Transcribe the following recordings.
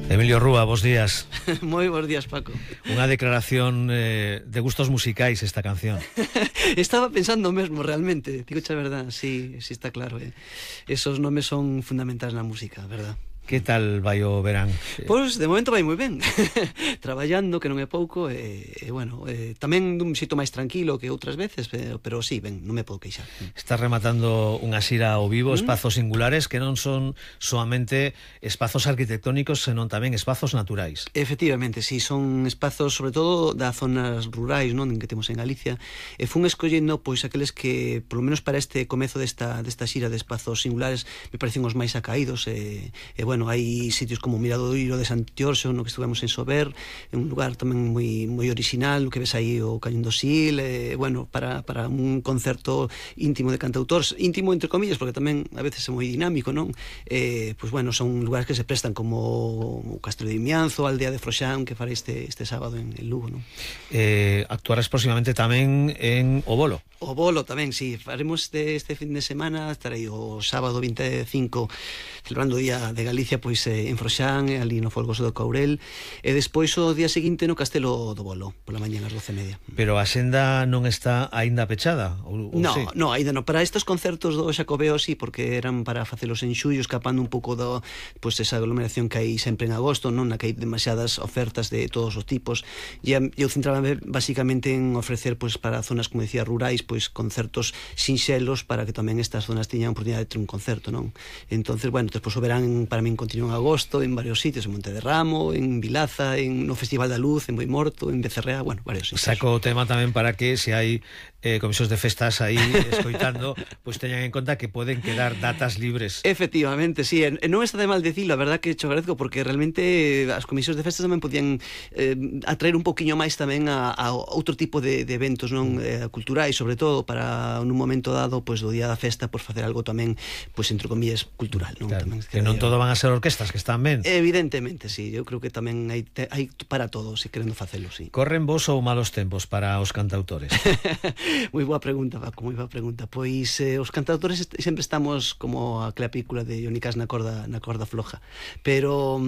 Emilio Rúa, bos días. Moi bons días, Paco. Unha declaración de gustos musicais esta canción. Estaba pensando mesmo, realmente. Digo a verdad, sí está claro. Esos nomes son fundamentais na música, verdad? Que tal vai o verán? Pois, de momento vai moi ben. Traballando, que non é pouco, bueno, tamén dun xeito máis tranquilo que outras veces, pero sí, ben, non me podo queixar. Estás rematando unha xira ao vivo, espazos singulares que non son soamente espazos arquitectónicos, senón tamén espazos naturais. Efectivamente, sí, son espazos, sobre todo, das zonas rurais, non, que temos en Galicia, e fun escollendo, pois, aqueles que, polo menos para este comezo desta xira de espazos singulares, me parecen os máis acaídos, bueno, hai sitios como Miradoiro de Santiorxo, no que estivemos en Sober, un lugar tamén moi original, no que ves aí o Cañón do Sil, bueno, para un concerto íntimo de cantautores, íntimo entre comillas, porque tamén a veces é moi dinámico, non? Pois bueno, son lugares que se prestan como o Castro de Imianzo, a aldea de Froxán, que fará este sábado en Lugo, non? Actuarás próximamente tamén en O Bolo. O Bolo tamén, sí, faremos este fin de semana, estarei o sábado 25 celebrando o Día de Galicia, pois en Froxán, ali no Folgoso do Courel, e despois o día seguinte no Castelo do Bolo, pola mañá ás 12:30. Pero a senda non está aínda pechada? No, sí? no, aínda non. Para estes concertos do Xacobeo sí, porque eran para facelos en xullo, escapando un pouco do, pois, esa aglomeración que hai sempre en agosto, non, na que hai demasiadas ofertas de todos os tipos, e eu centraba basicamente en ofrecer, pois, para zonas, como decía, rurais, pois concertos sinxelos para que tamén estas zonas tiñan a oportunidade de ter un concerto, non? Entonces, bueno, despois o verán para min continúa en agosto en varios sitios, en Monte de Ramo, en Vilaza, no Festival da Luz, en Boimorto, en Becerrea, bueno, varios sitios. Saco o tema tamén para que se hai comisións de festas aí escoitando, pois teñan en conta que poden quedar datas libres. Efectivamente, sí, non está de mal dicilo, a verdad que cho agradezco, porque realmente as comisións de festas tamén podían atraer un poquinho máis tamén a outro tipo de eventos, non, culturais, sobre todo para nun momento dado, pois do día da festa, pois facer algo tamén, pois entre comillas, cultural, non? Claro, Tamén, que non todo van a ser orquestas, que están ben. Evidentemente, sí, eu creo que tamén hai para todos, se querendo facelo, sí. Corren bons ou malos tempos para os cantautores? Moi boa pregunta, Paco, moi boa pregunta. Pois os cantautores sempre estamos como a película de Johnny Cash na corda floja, pero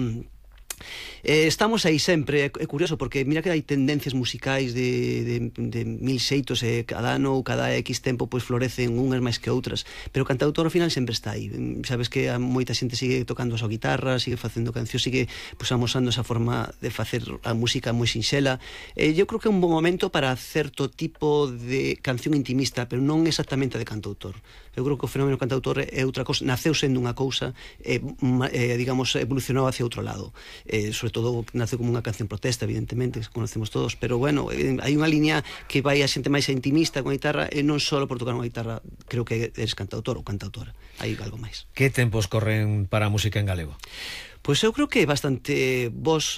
estamos aí sempre. É curioso porque mira que hai tendencias musicais de mil xeitos, cada ano ou cada X tempo pois florecen unhas máis que outras, pero o cantautor ao final sempre está aí. Sabes que moita xente sigue tocando a súa guitarra, sigue facendo cancións, sigue pois amosando esa forma de facer a música moi sinxela. Eu creo que é un bon momento para certo tipo de canción intimista, pero non exactamente a de cantautor. Eu creo que o fenómeno cantautor é outra cousa, naceu sendo unha cousa, digamos, evolucionou hacia outro lado. Sobre todo nace como unha canción protesta, evidentemente, que conocemos todos, pero bueno, hai unha liña que vai a xente máis intimista con a guitarra, e non só por tocar unha guitarra, creo que eres cantautor ou cantautora, hai algo máis. Que tempos corren para a música en galego? Pois eu creo que é bastante bos,